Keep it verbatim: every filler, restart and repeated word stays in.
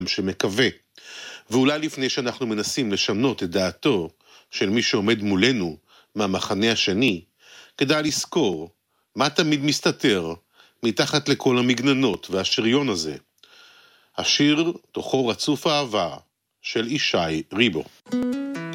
שמקווה. ואולי לפני שאנחנו מנסים לשנות את דעתו של מי שעומד מולנו מהמחנה השני, כדאי לזכור מה תמיד מסתתר מתחת לכל המגננות והשריון הזה. השיר תוכו רצוף אהבה של ישי ריבו.